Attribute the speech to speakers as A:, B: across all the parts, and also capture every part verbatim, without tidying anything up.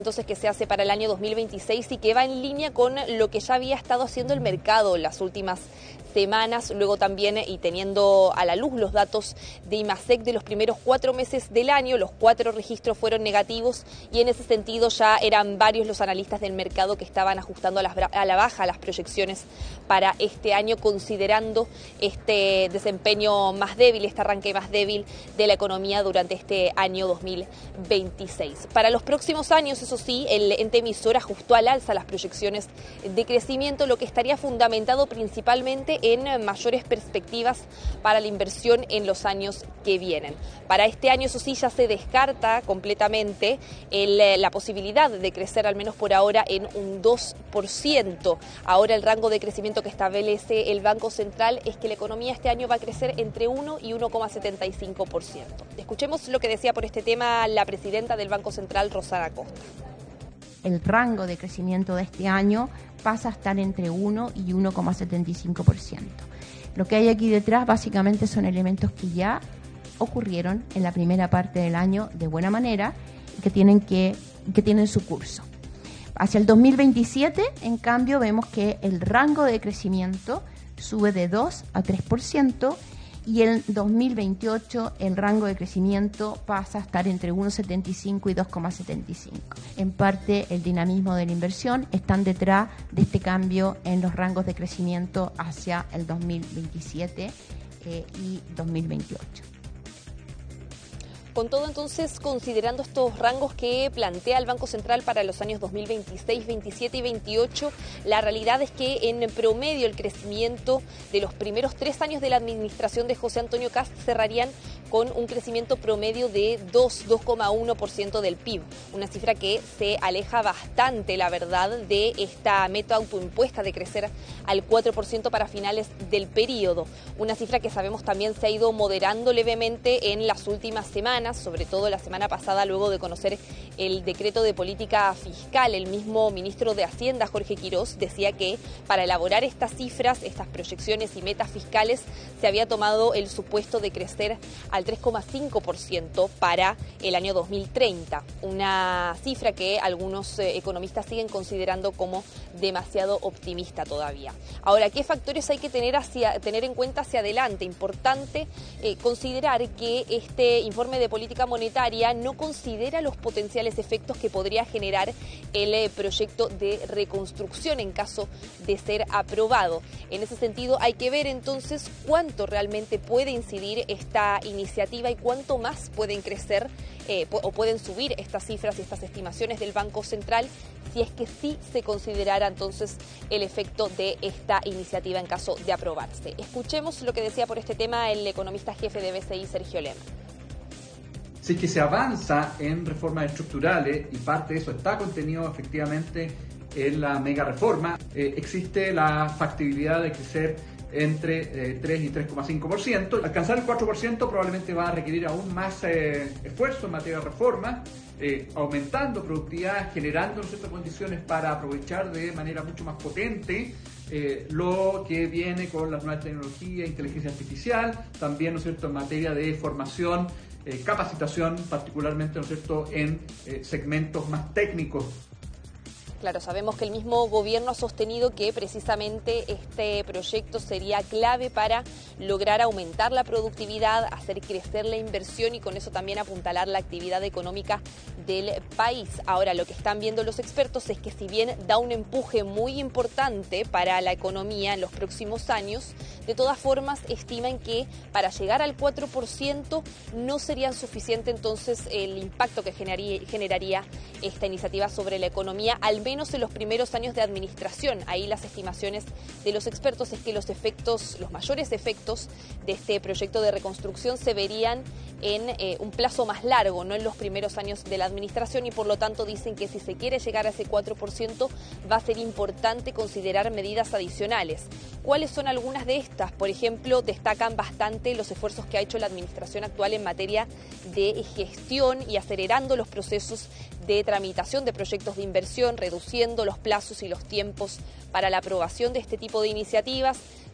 A: entonces que se hace para el año dos mil veintiséis y que va en línea con lo que ya había estado haciendo el mercado en las últimas semanas, luego también y teniendo a la luz los datos de IMASEC de los primeros cuatro meses del año. Los cuatro registros fueron negativos y en ese sentido ya eran varios los analistas del mercado que estaban ajustando a, las, a la baja las proyecciones para este año, considerando este desempeño más débil, este arranque más débil de la economía durante este año dos mil veintiséis. Para los próximos años, eso sí, el ente emisor ajustó al alza las proyecciones de crecimiento, lo que estaría fundamentado principalmente en mayores perspectivas para la inversión en los años que vienen. Para este año, eso sí, ya se descarta completamente el, la posibilidad de crecer, al menos por ahora, en un dos por ciento. Ahora el rango de crecimiento que establece el Banco Central es que la economía este año va a crecer entre uno y uno coma setenta y cinco por ciento. Escuchemos lo que decía por este tema la presidenta del Banco Central, Rosana Costa.
B: El rango de crecimiento de este año pasa a estar entre uno y uno coma setenta y cinco por ciento. Lo que hay aquí detrás básicamente son elementos que ya ocurrieron en la primera parte del año de buena manera y que tienen, que, que tienen su curso. Hacia el dos mil veintisiete, en cambio, vemos que el rango de crecimiento sube de dos a tres por ciento y en dos mil veintiocho el rango de crecimiento pasa a estar entre uno coma setenta y cinco y dos coma setenta y cinco. En parte, el dinamismo de la inversión están detrás de este cambio en los rangos de crecimiento hacia el dos mil veintisiete eh, y dos mil veintiocho.
A: Con todo, entonces, considerando estos rangos que plantea el Banco Central para los años dos mil veintiséis, veintisiete y veintiocho, la realidad es que en promedio el crecimiento de los primeros tres años de la administración de José Antonio Kast cerrarían con un crecimiento promedio de dos, dos coma uno por ciento del P I B, una cifra que se aleja bastante, la verdad, de esta meta autoimpuesta de crecer al cuatro por ciento para finales del periodo, una cifra que sabemos también se ha ido moderando levemente en las últimas semanas, sobre todo la semana pasada, luego de conocer el decreto de política fiscal. El mismo ministro de Hacienda, Jorge Quirós, decía que para elaborar estas cifras, estas proyecciones y metas fiscales, se había tomado el supuesto de crecer al tres coma cinco por ciento para el año dos mil treinta, una cifra que algunos eh, economistas siguen considerando como demasiado optimista todavía. Ahora, ¿qué factores hay que tener, hacia, tener en cuenta hacia adelante? Importante eh, considerar que este informe de política monetaria no considera los potenciales efectos que podría generar el eh, proyecto de reconstrucción en caso de ser aprobado. En ese sentido, hay que ver entonces cuánto realmente puede incidir esta iniciativa y cuánto más pueden crecer eh, o pueden subir estas cifras y estas estimaciones del Banco Central si es que sí se considerara entonces el efecto de esta iniciativa en caso de aprobarse. Escuchemos lo que decía por este tema el economista jefe de B C I, Sergio Lema.
C: Si es que se avanza en reformas estructurales y parte de eso está contenido efectivamente en la mega reforma, eh, existe la factibilidad de crecer entre eh, tres y tres coma cinco por ciento. Alcanzar el cuatro por ciento probablemente va a requerir aún más eh, esfuerzo en materia de reforma, eh, aumentando productividad, generando ciertas condiciones para aprovechar de manera mucho más potente eh, lo que viene con las nuevas tecnologías, inteligencia artificial, también, ¿no es cierto?, en materia de formación, eh, capacitación, particularmente, ¿no es cierto?, en eh, segmentos más técnicos.
A: Claro, sabemos que el mismo gobierno ha sostenido que precisamente este proyecto sería clave para lograr aumentar la productividad, hacer crecer la inversión y con eso también apuntalar la actividad económica del país. Ahora, lo que están viendo los expertos es que si bien da un empuje muy importante para la economía en los próximos años, de todas formas estiman que para llegar al cuatro por ciento no sería suficiente entonces el impacto que generaría, generaría esta iniciativa sobre la economía, al menos menos en los primeros años de administración. Ahí las estimaciones de los expertos es que los efectos, los mayores efectos de este proyecto de reconstrucción se verían en eh, un plazo más largo, no en los primeros años de la administración, y por lo tanto dicen que si se quiere llegar a ese cuatro por ciento va a ser importante considerar medidas adicionales. ¿Cuáles son algunas de estas? Por ejemplo, destacan bastante los esfuerzos que ha hecho la administración actual en materia de gestión y acelerando los procesos de tramitación de proyectos de inversión, reduciendo los plazos y los tiempos para la aprobación de este tipo de iniciativas.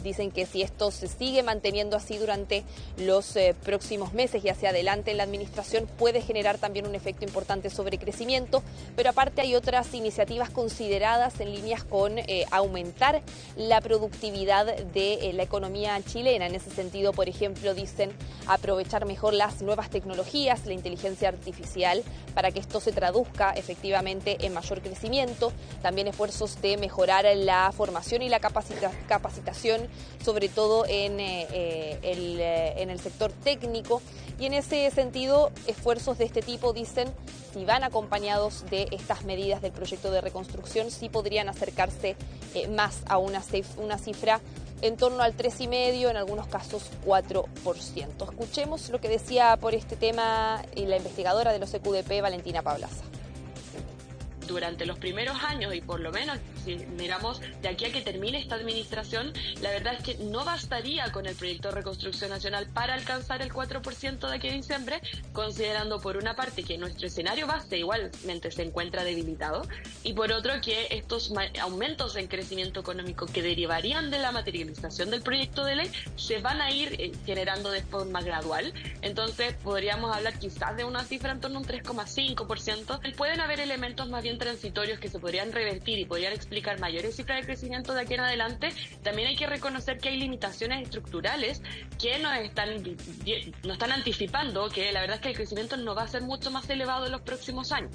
A: Dicen que si esto se sigue manteniendo así durante los eh, próximos meses y hacia adelante en la administración, puede generar también un efecto importante sobre crecimiento, pero aparte hay otras iniciativas consideradas en líneas con eh, aumentar la productividad de eh, la economía chilena. En ese sentido, por ejemplo, dicen aprovechar mejor las nuevas tecnologías, la inteligencia artificial, para que esto se traduzca efectivamente en mayor crecimiento. También esfuerzos de mejorar la formación y la capacita- capacitación, sobre todo en, eh, el, eh, en el sector técnico. Y en ese sentido, esfuerzos de este tipo, dicen, si van acompañados de estas medidas del proyecto de reconstrucción, sí podrían acercarse eh, más a una, una cifra en torno al tres coma cinco por ciento, en algunos casos cuatro por ciento. Escuchemos lo que decía por este tema la investigadora de los E Q D P, Valentina Pablaza.
D: Durante los primeros años, y por lo menos si miramos de aquí a que termine esta administración, la verdad es que no bastaría con el proyecto de reconstrucción nacional para alcanzar el cuatro por ciento de aquí a diciembre, considerando por una parte que nuestro escenario base igualmente se encuentra debilitado, y por otro que estos aumentos en crecimiento económico que derivarían de la materialización del proyecto de ley se van a ir generando de forma gradual. Entonces podríamos hablar quizás de una cifra en torno a un tres coma cinco por ciento. Pueden haber elementos más bien transitorios que se podrían revertir y podrían explicar mayores cifras de crecimiento de aquí en adelante. También hay que reconocer que hay limitaciones estructurales que nos están, nos están anticipando que la verdad es que el crecimiento no va a ser mucho más elevado en los próximos años.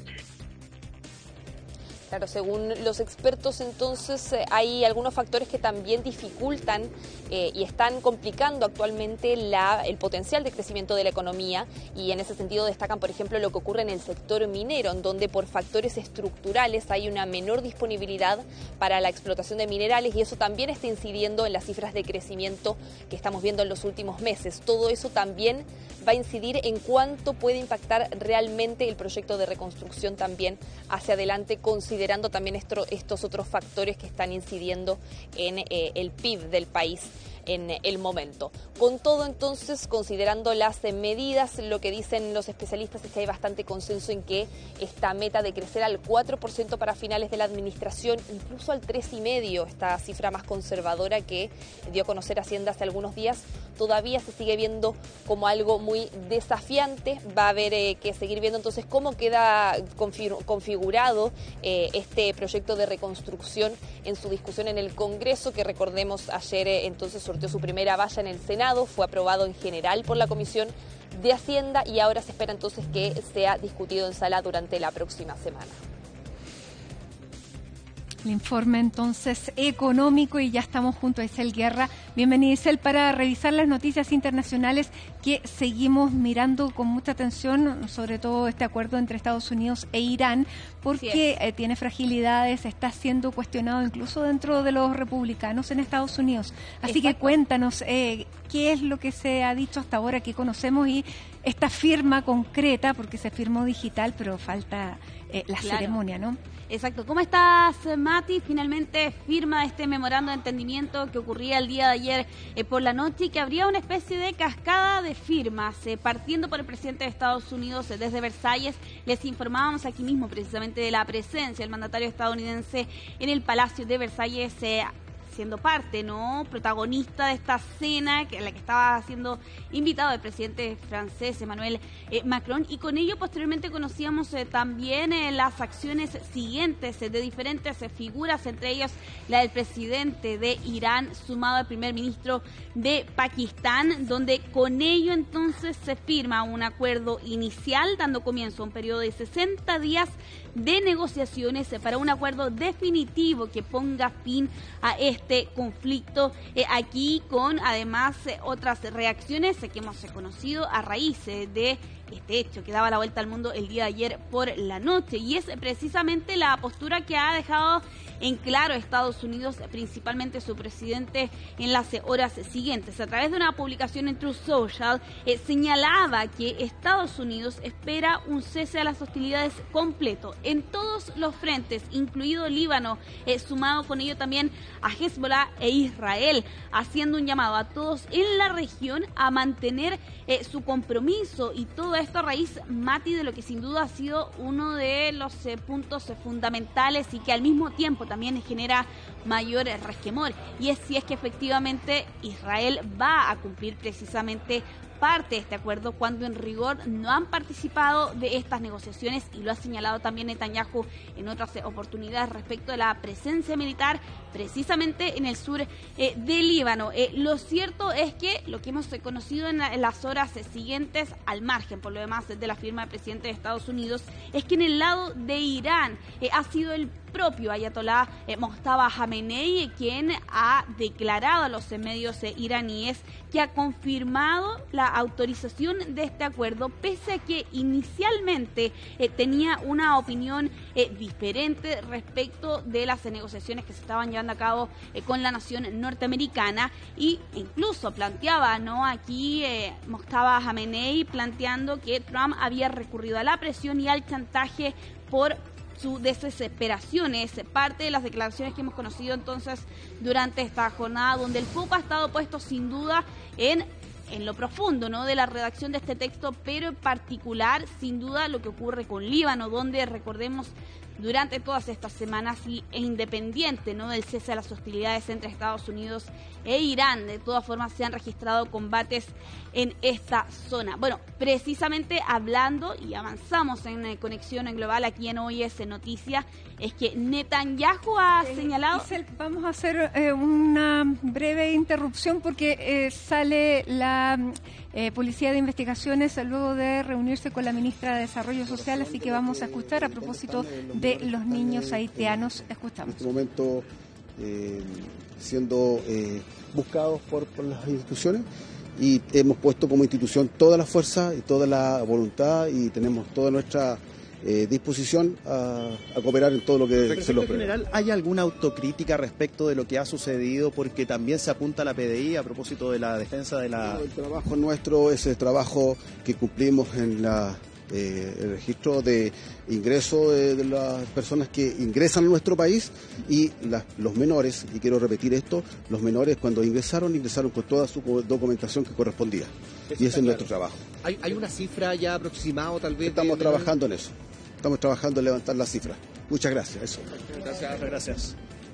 A: Claro, según los expertos, entonces eh, hay algunos factores que también dificultan eh, y están complicando actualmente la, el potencial de crecimiento de la economía, y en ese sentido destacan, por ejemplo, lo que ocurre en el sector minero, en donde por factores estructurales hay una menor disponibilidad para la explotación de minerales, y eso también está incidiendo en las cifras de crecimiento que estamos viendo en los últimos meses. Todo eso también va a incidir en cuánto puede impactar realmente el proyecto de reconstrucción también hacia adelante, considerando también esto, estos otros factores que están incidiendo en eh, el P I B del país en el momento. Con todo, entonces, considerando las medidas, lo que dicen los especialistas es que hay bastante consenso en que esta meta de crecer al cuatro por ciento para finales de la administración, incluso al tres coma cinco por ciento, esta cifra más conservadora que dio a conocer Hacienda hace algunos días, todavía se sigue viendo como algo muy desafiante. Va a haber eh, que seguir viendo entonces cómo queda configurado eh, este proyecto de reconstrucción en su discusión en el Congreso, que recordemos ayer eh, entonces sorteó su primera valla en el Senado, fue aprobado en general por la Comisión de Hacienda y ahora se espera entonces que sea discutido en sala durante la próxima semana.
E: El informe entonces económico, y ya estamos junto a Isel Guerra. Bienvenida, Isel, para revisar las noticias internacionales que seguimos mirando con mucha atención, sobre todo este acuerdo entre Estados Unidos e Irán, porque eh, tiene fragilidades, está siendo cuestionado incluso dentro de los republicanos en Estados Unidos. Así Exacto. que cuéntanos eh, qué es lo que se ha dicho hasta ahora, qué conocemos, y esta firma concreta, porque se firmó digital, pero falta eh, la claro. ceremonia, ¿no?
F: Exacto. ¿Cómo estás, Mati? Finalmente firma este memorando de entendimiento que ocurría el día de ayer eh, por la noche, y que habría una especie de cascada de firmas, eh, partiendo por el presidente de Estados Unidos eh, desde Versalles. Les informábamos aquí mismo precisamente de la presencia del mandatario estadounidense en el Palacio de Versalles, eh, siendo parte, ¿no?, protagonista de esta cena que, en la que estaba siendo invitado el presidente francés Emmanuel eh, Macron, y con ello posteriormente conocíamos eh, también eh, las acciones siguientes eh, de diferentes eh, figuras, entre ellas la del presidente de Irán, sumado al primer ministro de Pakistán, donde con ello entonces se firma un acuerdo inicial, dando comienzo a un periodo de sesenta días de negociaciones eh, para un acuerdo definitivo que ponga fin a este Este conflicto, eh, aquí con además eh, otras reacciones eh, que hemos eh, conocido a raíz eh, de este hecho que daba la vuelta al mundo el día de ayer por la noche, y es eh, precisamente la postura que ha dejado en claro Estados Unidos, eh, principalmente su presidente, en las eh, horas siguientes. A través de una publicación en Truth Social, eh, señalaba que Estados Unidos espera un cese a las hostilidades completo en todos los frentes, incluido Líbano, eh, sumado con ello también a Hezbollah e Israel, haciendo un llamado a todos en la región a mantener eh, su compromiso y todo esto a raíz, Mati, de lo que sin duda ha sido uno de los eh, puntos eh, fundamentales y que al mismo tiempo también genera mayor eh, resquemor, y es si es que efectivamente Israel va a cumplir precisamente parte de este acuerdo cuando en rigor no han participado de estas negociaciones, y lo ha señalado también Netanyahu en otras oportunidades respecto de la presencia militar precisamente en el sur eh, del Líbano. Eh, lo cierto es que lo que hemos conocido en, la, en las horas eh, siguientes, al margen por lo demás de la firma del presidente de Estados Unidos, es que en el lado de Irán eh, ha sido el propio ayatolá eh, Mojtaba Khamenei eh, quien ha declarado a los eh, medios eh, iraníes que ha confirmado la autorización de este acuerdo, pese a que inicialmente eh, tenía una opinión eh, diferente respecto de las eh, negociaciones que se estaban llevando a cabo eh, con la nación norteamericana, y incluso planteaba, ¿no? Aquí eh, Mojtaba Khamenei planteando que Trump había recurrido a la presión y al chantaje por su desesperación. Es parte de las declaraciones que hemos conocido entonces durante esta jornada, donde el foco ha estado puesto sin duda en en lo profundo, ¿no?, de la redacción de este texto, pero en particular, sin duda, lo que ocurre con Líbano, donde, recordemos, durante todas estas semanas, y e independiente, ¿no?, del cese de las hostilidades entre Estados Unidos e Irán, de todas formas se han registrado combates en esta zona. Bueno, precisamente hablando, y avanzamos en eh, Conexión en Global aquí en Hoy es Noticia, es que Netanyahu ha eh, señalado...
E: Isel, vamos a hacer eh, una breve interrupción porque eh, sale la eh, Policía de Investigaciones luego de reunirse con la ministra de Desarrollo Social, así que vamos a escuchar a propósito de los niños haitianos. Escuchamos.
G: En este momento eh, siendo eh, buscados por, por las instituciones, y hemos puesto como institución toda la fuerza y toda la voluntad, y tenemos toda nuestra eh, disposición a, a cooperar en todo lo que
H: Pero,
G: se nos
H: en general, ¿hay alguna autocrítica respecto de lo que ha sucedido? Porque también se apunta a la P D I a propósito de la defensa de la...
G: El trabajo nuestro es el trabajo que cumplimos en la Eh, el registro de ingreso de, de las personas que ingresan a nuestro país, y las, los menores, y quiero repetir esto, los menores cuando ingresaron, ingresaron con toda su documentación que correspondía. Eso, y ese es nuestro trabajo.
H: ¿Hay, ¿Hay una cifra ya aproximada tal vez?
G: Estamos
H: de...
G: trabajando en eso, estamos trabajando en levantar la cifra. Muchas gracias. Eso.
H: Gracias, gracias.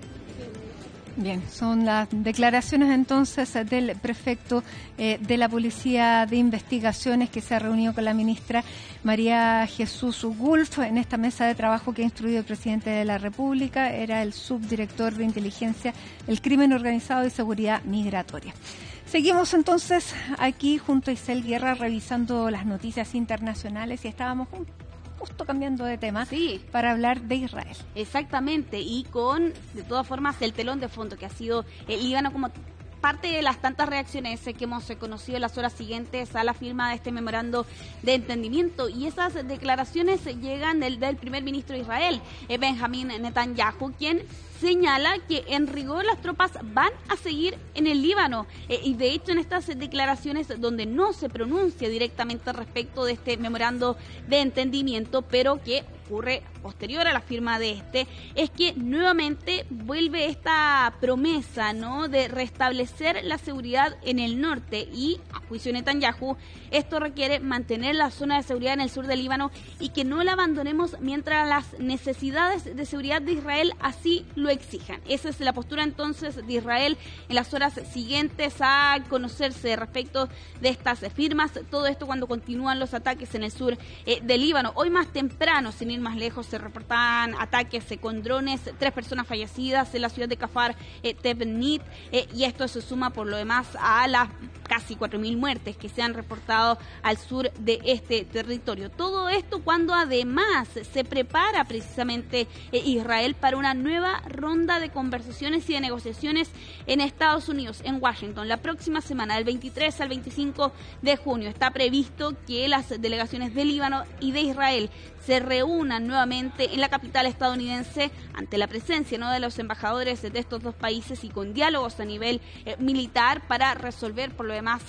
E: Bien, son las declaraciones entonces del prefecto eh, de la Policía de Investigaciones, que se ha reunido con la ministra María Jesús Gulf en esta mesa de trabajo que ha instruido el presidente de la República. Era el subdirector de Inteligencia, el Crimen Organizado y Seguridad Migratoria. Seguimos entonces aquí junto a Isel Guerra revisando las noticias internacionales, y estábamos juntos. Justo cambiando de tema,
F: sí,
E: para hablar de Israel.
F: Exactamente, y con, de todas formas, el telón de fondo que ha sido el Líbano como parte de las tantas reacciones que hemos conocido en las horas siguientes a la firma de este memorando de entendimiento, y esas declaraciones llegan del, del primer ministro de Israel, Benjamín Netanyahu, quien señala que en rigor las tropas van a seguir en el Líbano, eh, y de hecho en estas declaraciones donde no se pronuncia directamente respecto de este memorando de entendimiento, pero que ocurre posterior a la firma de este, es que nuevamente vuelve esta promesa, ¿no?, de restablecer la seguridad en el norte, y a juicio de Netanyahu esto requiere mantener la zona de seguridad en el sur del Líbano y que no la abandonemos mientras las necesidades de seguridad de Israel así lo exijan. Esa es la postura entonces de Israel en las horas siguientes a conocerse respecto de estas firmas. Todo esto cuando continúan los ataques en el sur eh, del Líbano. Hoy más temprano, sin ir más lejos, se reportaban ataques eh, con drones, tres personas fallecidas en la ciudad de Kafar eh, Tebnit, eh, y esto se suma por lo demás a las casi cuatro mil muertes que se han reportado al sur de este territorio. Todo esto cuando además se prepara precisamente eh, Israel para una nueva ronda de conversaciones y de negociaciones en Estados Unidos, en Washington, la próxima semana, del veintitrés al veinticinco de junio. Está previsto que las delegaciones de Líbano y de Israel se reúnan nuevamente en la capital estadounidense ante la presencia, ¿no?, de los embajadores de estos dos países y con diálogos a nivel eh, militar para resolver por lo demás algunos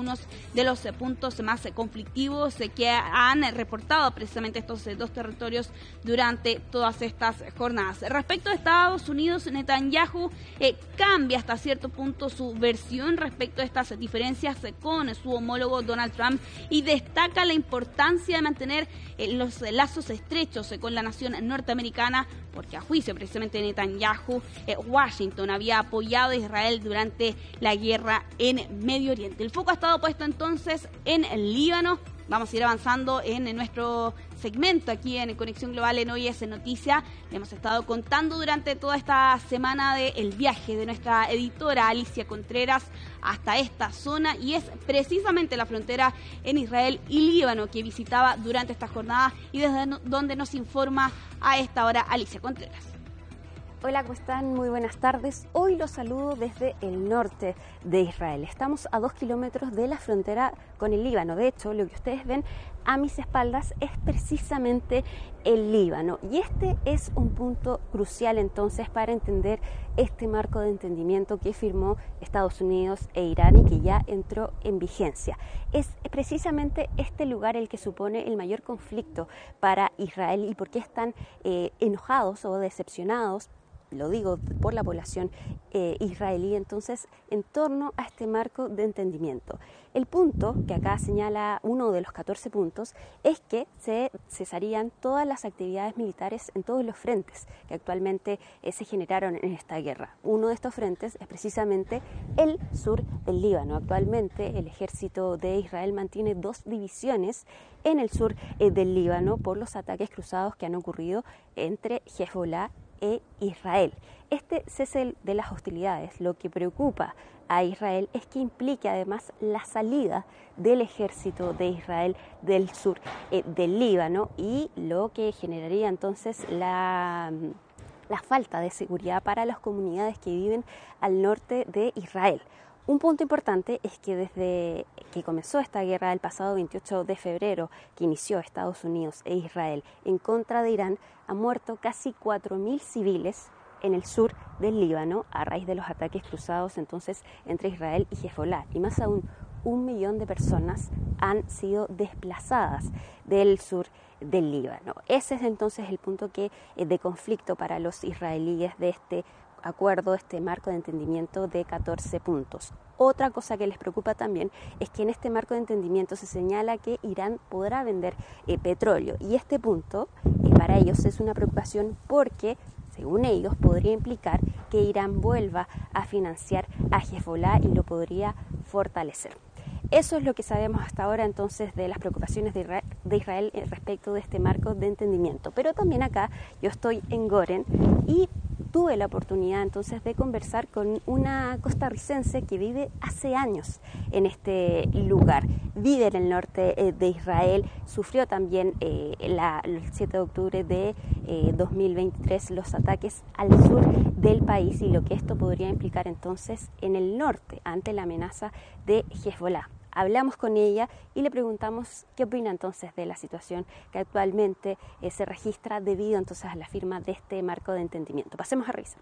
F: algunos de los puntos más conflictivos que han reportado precisamente estos dos territorios durante todas estas jornadas. Respecto a Estados Unidos, Netanyahu eh, cambia hasta cierto punto su versión respecto a estas diferencias con su homólogo Donald Trump y destaca la importancia de mantener eh, los lazos estrechos eh, con la nación norteamericana, porque a juicio precisamente de Netanyahu, eh, Washington había apoyado a Israel durante la guerra en Medio Oriente. El foco ha estado puesto entonces en el Líbano. Vamos a ir avanzando en nuestro segmento aquí en Conexión Global en Hoy es Noticia. Le hemos estado contando durante toda esta semana del viaje de nuestra editora Alicia Contreras hasta esta zona, y es precisamente la frontera en Israel y Líbano que visitaba durante esta jornada y desde donde nos informa a esta hora Alicia Contreras.
I: Hola, ¿cómo están? Muy buenas tardes. Hoy los saludo desde el norte de Israel. Estamos a dos kilómetros de la frontera con el Líbano. De hecho, lo que ustedes ven a mis espaldas es precisamente el Líbano. Y este es un punto crucial entonces para entender este marco de entendimiento que firmó Estados Unidos e Irán y que ya entró en vigencia. Es precisamente este lugar el que supone el mayor conflicto para Israel y por qué están eh, enojados o decepcionados, lo digo por la población eh, israelí, entonces, en torno a este marco de entendimiento. El punto que acá señala uno de los catorce puntos es que se cesarían todas las actividades militares en todos los frentes que actualmente eh, se generaron en esta guerra. Uno de estos frentes es precisamente el sur del Líbano. Actualmente el ejército de Israel mantiene dos divisiones en el sur eh, del Líbano por los ataques cruzados que han ocurrido entre Hezbollah e Israel. Este cese de las hostilidades, lo que preocupa a Israel es que implique además la salida del ejército de Israel del sur eh, del Líbano, y lo que generaría entonces la, la falta de seguridad para las comunidades que viven al norte de Israel. Un punto importante es que desde que comenzó esta guerra el pasado veintiocho de febrero, que inició Estados Unidos e Israel en contra de Irán, han muerto casi cuatro mil civiles en el sur del Líbano a raíz de los ataques cruzados entonces entre Israel y Hezbollah, y más aún un millón de personas han sido desplazadas del sur del Líbano. Ese es entonces el punto que de conflicto para los israelíes de este acuerdo, este marco de entendimiento de catorce puntos. Otra cosa que les preocupa también es que en este marco de entendimiento se señala que Irán podrá vender eh, petróleo, y este punto eh, para ellos es una preocupación porque, según ellos, podría implicar que Irán vuelva a financiar a Hezbollah y lo podría fortalecer. Eso es lo que sabemos hasta ahora entonces de las preocupaciones de Israel, de Israel respecto de este marco de entendimiento. Pero también acá yo estoy en Goren y tuve la oportunidad entonces de conversar con una costarricense que vive hace años en este lugar. Vive en el norte eh, de Israel, sufrió también eh, la, el siete de octubre de eh, dos mil veintitrés los ataques al sur del país y lo que esto podría implicar entonces en el norte ante la amenaza de Hezbollah. Hablamos con ella y le preguntamos qué opina entonces de la situación que actualmente eh, se registra debido entonces a la firma de este marco de entendimiento. Pasemos a revisar.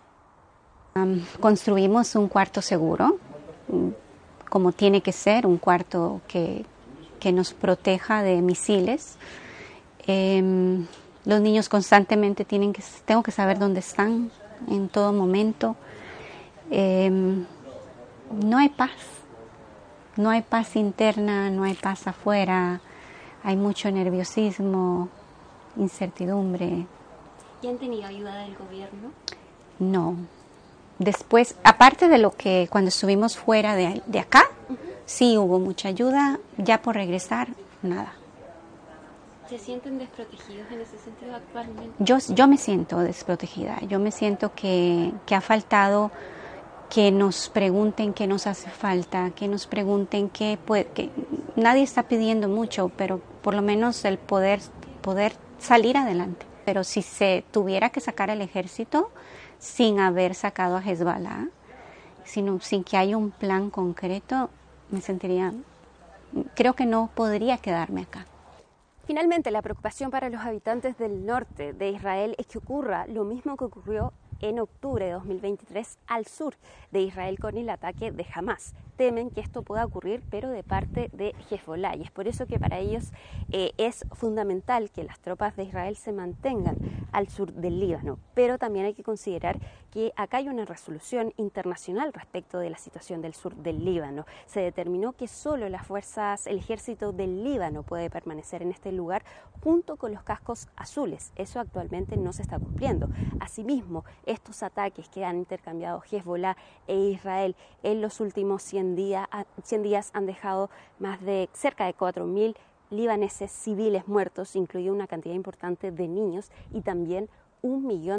J: Um, construimos un cuarto seguro, como tiene que ser, un cuarto que, que nos proteja de misiles. Eh, los niños constantemente tienen que, tengo que saber dónde están en todo momento. Eh, no hay paz. No hay paz interna, no hay paz afuera, hay mucho nerviosismo, incertidumbre.
I: ¿Y han tenido ayuda del gobierno?
J: No. Después, aparte de lo que cuando estuvimos fuera de, de acá, uh-huh. sí hubo mucha ayuda, ya por regresar, nada.
I: ¿Se sienten desprotegidos en ese sentido actualmente?
J: Yo, yo me siento desprotegida, yo me siento que, que ha faltado que nos pregunten qué nos hace falta, que nos pregunten qué puede, que nadie está pidiendo mucho, pero por lo menos el poder, poder salir adelante. Pero si se tuviera que sacar el ejército sin haber sacado a Hezbollah, sino, sin que haya un plan concreto, me sentiría, creo que no podría quedarme acá.
I: Finalmente, la preocupación para los habitantes del norte de Israel es que ocurra lo mismo que ocurrió en octubre de dos mil veintitrés al sur de Israel con el ataque de Hamas. temen que esto pueda ocurrir, pero de parte de Hezbollah. Y es por eso que para ellos eh, es fundamental que las tropas de Israel se mantengan al sur del Líbano. Pero también hay que considerar que acá hay una resolución internacional respecto de la situación del sur del Líbano. Se determinó que solo las fuerzas, el ejército del Líbano puede permanecer en este lugar junto con los cascos azules. Eso actualmente no se está cumpliendo. Asimismo, estos ataques que han intercambiado Hezbollah e Israel en los últimos cien días, cien días han dejado más de cerca de cuatro mil libaneses civiles muertos, incluido una cantidad importante de niños y también un millón